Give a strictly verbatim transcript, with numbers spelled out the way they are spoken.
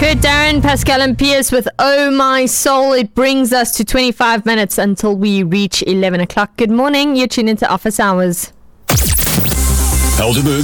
heard Darren, Pascal and Piers with Oh My Soul. It brings us to twenty-five minutes until we reach eleven o'clock. Good morning. You're tuned into Office Hours. Helderberg